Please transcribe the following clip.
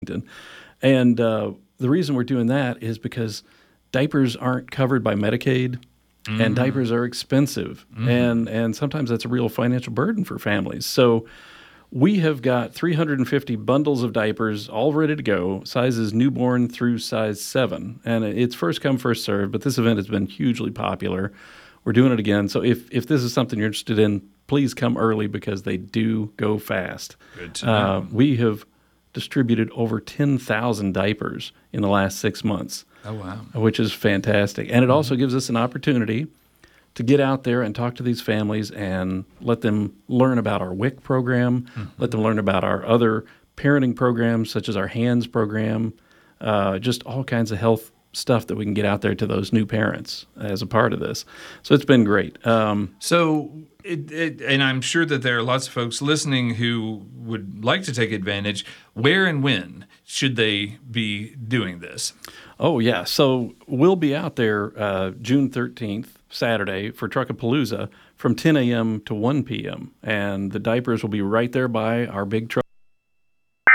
And the reason we're doing that is because diapers aren't covered by Medicaid, and diapers are expensive, and sometimes that's a real financial burden for families. So we have got 350 bundles of diapers all ready to go, sizes newborn through size 7. And it's first come, first served, but this event has been hugely popular. We're doing it again. So if this is something you're interested in, please come early because they do go fast. Good to know. We have distributed over 10,000 diapers in the last 6 months. Oh, wow. Which is fantastic. And it also gives us an opportunity to get out there and talk to these families and let them learn about our WIC program, let them learn about our other parenting programs, such as our HANDS program, just all kinds of health stuff that we can get out there to those new parents as a part of this. So it's been great. And I'm sure that there are lots of folks listening who would like to take advantage. Where and when should they be doing this? Oh, yeah. So we'll be out there June 13th, Saturday, for Truckapalooza from 10 a.m. to 1 p.m. And the diapers will be right there by our big truck